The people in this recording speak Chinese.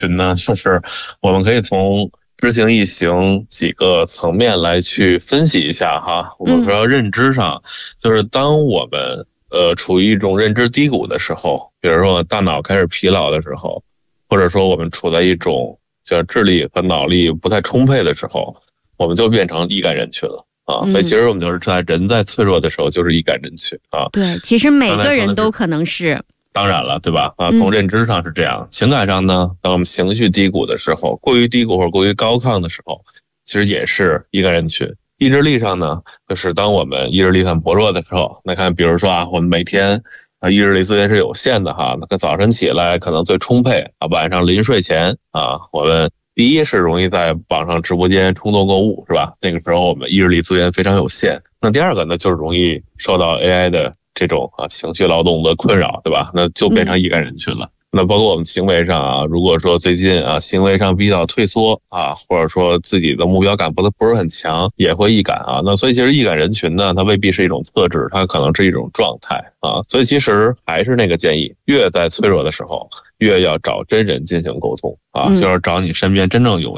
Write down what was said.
呢，就是我们可以从知行意行几个层面来去分析一下哈。我们说认知上，就是当我们处于一种认知低谷的时候，比如说大脑开始疲劳的时候，或者说我们处在一种叫智力和脑力不太充沛的时候，我们就变成易感人群了啊。所以其实我们就是在人在脆弱的时候就是易感人群啊。 对，其实每个人都可能是。 当然了，对吧？从认知上是这样，情感上呢，当我们情绪低谷的时候，过于低谷或者过于高亢的时候，其实也是易感人群。意志力上呢，就是当我们意志力很薄弱的时候，那看比如说我们每天意志力资源是有限的哈，那个早晨起来可能最充沛晚上临睡前我们第一是容易在网上直播间冲动购物，是吧？那个时候我们意志力资源非常有限。那第二个呢，就是容易受到 AI 的这种情绪劳动的困扰，对吧？那就变成易感人群了。那包括我们行为上如果说最近行为上比较退缩或者说自己的目标感不是很强，也会易感那所以其实易感人群呢，它未必是一种特质，它可能是一种状态所以其实还是那个建议，越在脆弱的时候，越要找真人进行沟通就是找你身边真正有